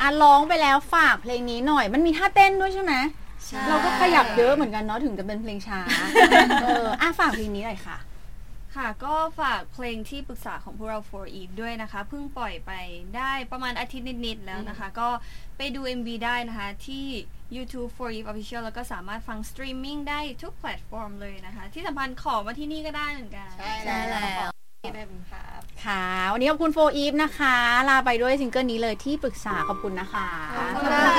ร้องไปแล้วฝากเพลงนี้หน่อยมันมีท่าเต้นด้วยใช่ไหมใช่เราก็ขยับเยอะเหมือนกันเนาะถึงจะเป็นเพลงช้าฝากเพลงนี้หน่อยค่ะค่ะก็ฝากเพลงที่ปรึกษาของพวกเรา For Eve ด้วยนะคะเพิ่งปล่อยไปได้ประมาณอาทิตย์นิดๆแล้วนะคะก็ไปดู MV ได้นะคะที่ YouTube For Eve Official แล้วก็สามารถฟังสตรีมมิ่งได้ทุกแพลตฟอร์มเลยนะคะที่สำคัญขอมาที่นี่ก็ได้เหมือนกันใช่แล้วค่ะวันนี้ขอบคุณโฟอีฟนะคะลาไปด้วยซิงเกิลนี้เลยที่ปรึกษาขอบคุณนะคะ